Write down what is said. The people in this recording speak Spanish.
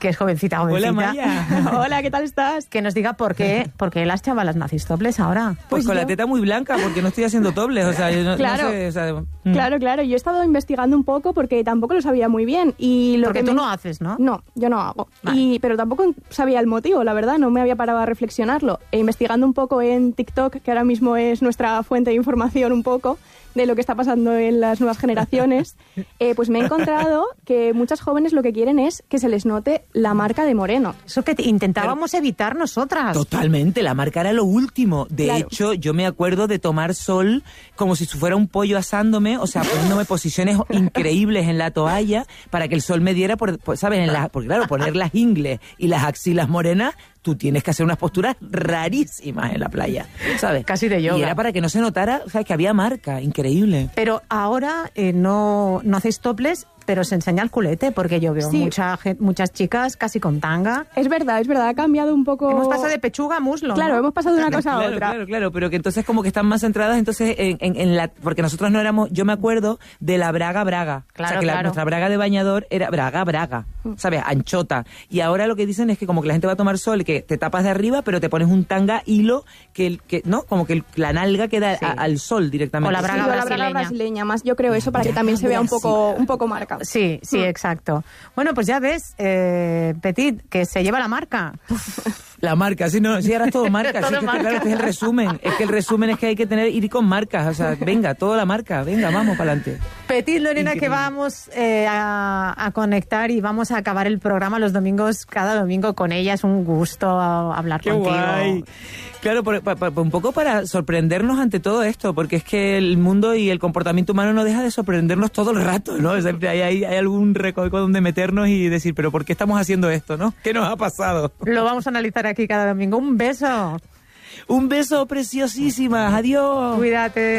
que es jovencita. Hola, Maya. Hola, ¿qué tal estás? Que nos diga por qué las chavalas no hacéis toples ahora. Pues con la teta muy blanca, porque no estoy haciendo topless, o sea, yo no Claro. sé, o sea, Claro, yo he estado investigando un poco porque tampoco lo sabía muy bien. Y lo Porque que tú no haces, ¿no? No, yo no hago. Vale. Pero tampoco sabía el motivo, la verdad, no me había parado a reflexionarlo. E investigando un poco en TikTok, que ahora mismo es nuestra fuente de información un poco de lo que está pasando en las nuevas generaciones, pues me he encontrado que muchas jóvenes lo que quieren es que se les note la marca de moreno. Eso que intentábamos evitar nosotras. totalmente, la marca era lo último. De Claro. hecho, yo me acuerdo de tomar sol como si fuera un pollo asándome, o sea, poniéndome posiciones increíbles en la toalla para que el sol me diera, ¿sabes? Porque claro, poner las ingles y las axilas morenas, tú tienes que hacer unas posturas rarísimas en la playa, ¿sabes? Casi de yoga. Y era para que no se notara, o sea, que había marca, increíble. Pero ahora no hacéis toples, pero se enseña el culete, porque yo veo Sí. muchas chicas casi con tanga. Es verdad, ha cambiado un poco... Hemos pasado de pechuga a muslo. Claro, ¿no? hemos pasado de una cosa a otra. Claro, pero que entonces como que están más centradas entonces en la... Porque nosotros no éramos... Yo me acuerdo de la braga, Claro, o sea, que claro. nuestra braga de bañador era braga, ¿sabes? Anchota. Y ahora lo que dicen es que como que la gente va a tomar sol, que te tapas de arriba, pero te pones un tanga hilo, ¿no? Como que la nalga queda Sí. al sol directamente. O la braga Sí, o la brasileña. braga brasileña, más yo creo eso para que también se vea un poco marca. Sí, exacto. Bueno, pues ya ves, Petit, que se lleva la marca. La marca, sí, ahora es todo marca. Todo Sí, que, marca. claro, este es el resumen. Es que el resumen es que hay que ir con marcas. O sea, venga, toda la marca. Venga, vamos para adelante. Petit, Lorena, que Increíble. vamos a conectar y vamos a acabar el programa los domingos, cada domingo con ella. Es un gusto hablar ¡Qué contigo. guay! Claro, un poco para sorprendernos ante todo esto, porque es que el mundo y el comportamiento humano no deja de sorprendernos todo el rato, ¿no? Siempre hay algún recoveco donde meternos y decir, ¿pero por qué estamos haciendo esto, no? ¿Qué nos ha pasado? Lo vamos a analizar aquí cada domingo. Un beso. Un beso preciosísimas. Adiós. Cuídate.